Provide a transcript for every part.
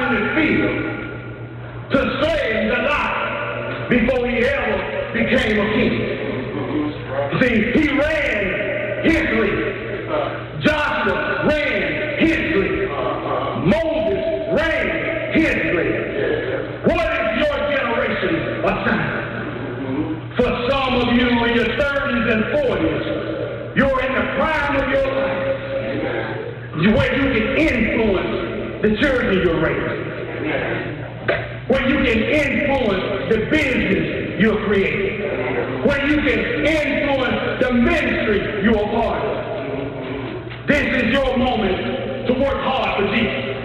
out in the field to slay the lion before he ever became a king. See, he ran his league. Joshua ran his league. Moses ran his league. What is your generation assignment? For some of you in your 30s and 40s, you're in the prime of your life, where you can influence the children you're raising, where you can influence the business you're creating, where you can influence the ministry you're a part of. This is your moment to work hard for Jesus.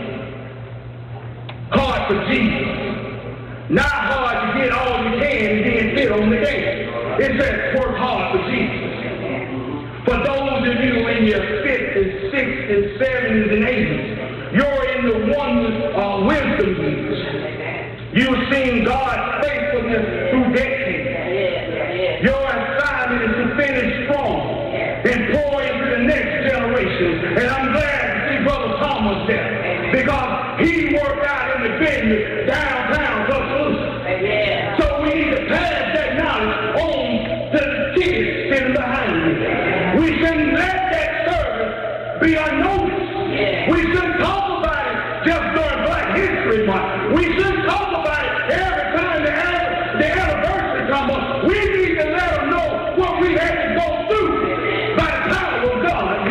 Hard for Jesus. Not hard to get all you can and then fit on the game. It says work hard for Jesus. For those of you in your 50s, 60s, 70s, and 80s, you're in the one wisdom years. You've seen God's faithfulness through decades. Your assignment is to finish strong and pour into the next generation. And I'm glad to see Brother Thomas there, because he worked out in the business downtown Tuscaloosa. So we need to pass that knowledge on to the kids sitting behind me. We shouldn't let that service be unnoticed. We shouldn't talk about it just during Black History Month. We shouldn't talk about it every time the anniversary comes up. We need to let them know what we had to go through by the power of God.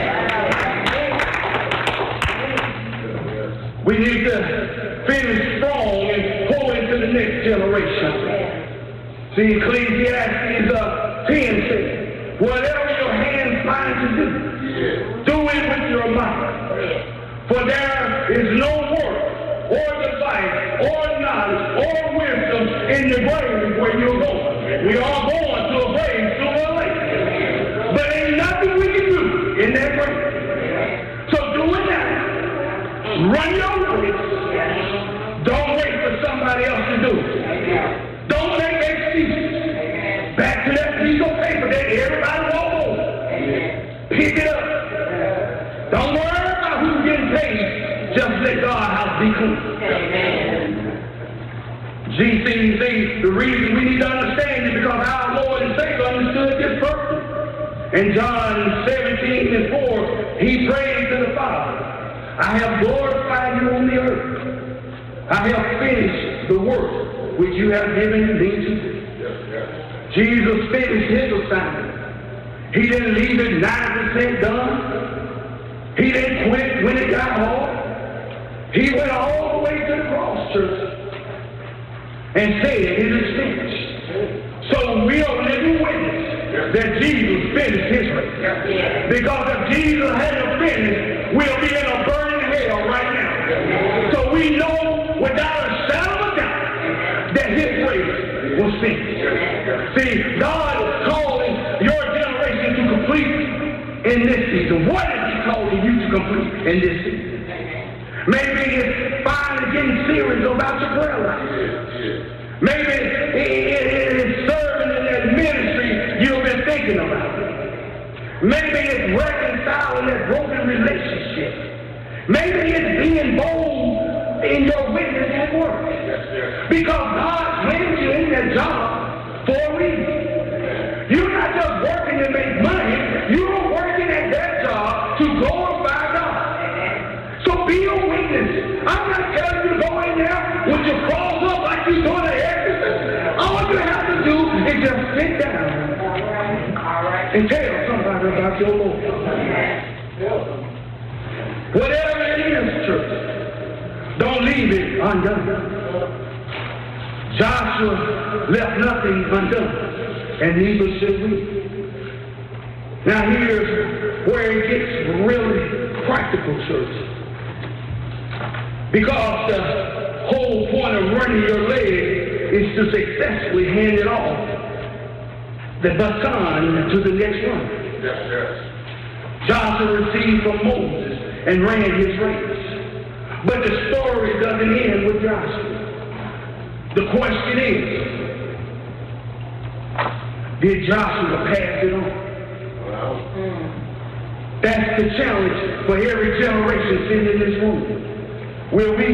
We need to finish strong and pour into the next generation. See, Ecclesiastes 10 says, whatever your hands find to do it with your mind. For there is no work or device or knowledge or wisdom in the grave where you're going. We are going to a grave sooner or later. But ain't nothing we can do in that grave. So do it now. Run your race. Don't wait for somebody else to do it. Don't make excuses. Back to that piece of paper that everybody walk over. Pick it up. Don't worry about who's getting paid. Just let God's house be clean. GCC, the reason we need to understand is because our Lord and Savior understood this perfectly. In John 17 and 4, he prayed to the Father, I have glorified you on the earth. I have finished the work which you have given me to do. Jesus finished his assignment. He didn't leave it 90% done. He didn't quit when it got hard. He went all the way to the cross, church, and said, it is finished. So we are living witness that Jesus finished his race. Because if Jesus hadn't finished, we'll be in a burning hell right now. So we know without a shadow of a doubt that his race was finished. See, God is calling your generation to complete in this season. What is he calling you to complete in this season? Maybe it's finally getting serious about your prayer life. Maybe it is serving in that ministry you've been thinking about. Maybe it's reconciling that broken relationship. Maybe it's being bold in your witness at work. Because God made you in that job for a reason. You're not just working to make money. You're working at that job to glorify God. So be a witness. I'm not telling you to go in there with your cross up like you're doing an exorcism. All you have to do is just sit down and tell somebody about your Lord. Whatever it is, church, don't leave it undone. Joshua left nothing undone, and neither should we. Now here's where it gets really practical, church. Because the whole point of running your leg is to successfully hand it off the baton to the next runner. Joshua received from Moses and ran his race. But the story doesn't end with Joshua. The question is, did Joshua pass it on? That's the challenge for every generation sitting in this room. Will we